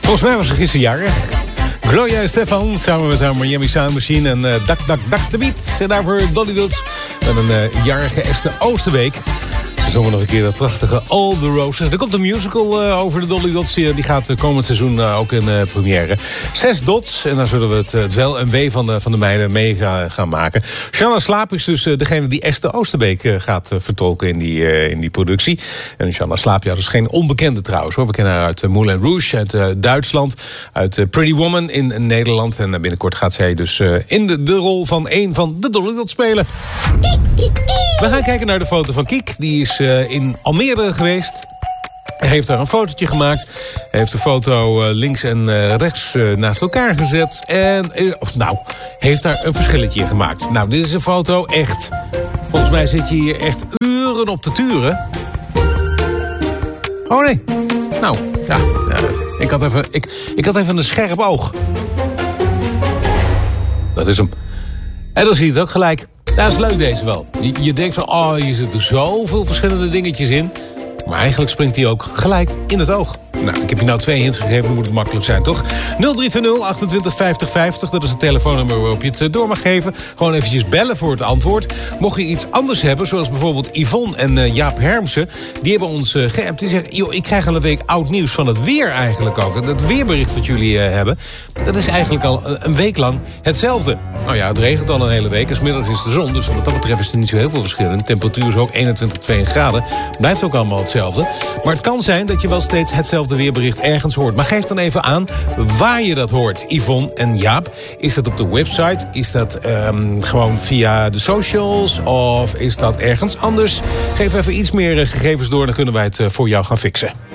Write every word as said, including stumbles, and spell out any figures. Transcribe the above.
Volgens mij was ze gisteren jarig. Gloria Estefan samen met haar Miami Sound Machine en uh, Dak Dak Dak de Beat. En daarvoor Dolly Dots met een uh, jarige Esther Oosterbeek. Ze zongen nog een keer dat prachtige All the Roses. Er komt een musical uh, over de Dolly Dots. Die, die gaat uh, komend seizoen uh, ook in uh, première. Zes dots. En dan zullen we het, het wel en wee van de, van de meiden mee ga, gaan maken. Shanna Slaap is dus uh, degene die Esther Oosterbeek uh, gaat uh, vertolken in die, uh, in die productie. En Shanna Slaap, ja, dat is geen onbekende trouwens, hoor. We kennen haar uit uh, Moulin Rouge, uit uh, Duitsland. Uit uh, Pretty Woman in uh, Nederland. En uh, binnenkort gaat zij dus uh, in de, de rol van een van de Dolly Dots spelen. We gaan kijken naar de foto van Kiek. Die is uh, in Almere geweest. Hij heeft daar een fotootje gemaakt. Hij heeft de foto uh, links en uh, rechts uh, naast elkaar gezet. En, uh, of, nou, heeft daar een verschilletje in gemaakt. Nou, dit is een foto echt. Volgens mij zit je hier echt uren op te turen. Oh nee. Nou, ja. ja ik, had even, ik, ik had even een scherp oog. Dat is hem. En dan zie je het ook gelijk. Dat is leuk deze wel. Je, je denkt van, oh, hier zitten zoveel verschillende dingetjes in. Maar eigenlijk springt hij ook gelijk in het oog. Nou, ik heb je nou twee hints gegeven, dan moet het makkelijk zijn, toch? nul drie twee nul, achtentwintig vijftig vijftig, dat is het telefoonnummer waarop je het door mag geven. Gewoon eventjes bellen voor het antwoord. Mocht je iets anders hebben, zoals bijvoorbeeld Yvonne en uh, Jaap Hermsen... die hebben ons uh, geappt. Die zeggen, joh, ik krijg al een week oud nieuws van het weer eigenlijk ook. Dat weerbericht wat jullie uh, hebben, dat is eigenlijk al een week lang hetzelfde. Nou ja, het regent al een hele week en 's middags is de zon. Dus wat dat betreft is er niet zo heel veel verschil. De temperatuur is ook eenentwintig, tweeëntwintig graden. Blijft ook allemaal hetzelfde. Maar het kan zijn dat je wel steeds hetzelfde weerbericht ergens hoort. Maar geef dan even aan waar je dat hoort, Yvonne en Jaap. Is dat op de website? Is dat um, gewoon via de socials? Of is dat ergens anders? Geef even iets meer gegevens door, dan kunnen wij het uh, voor jou gaan fixen.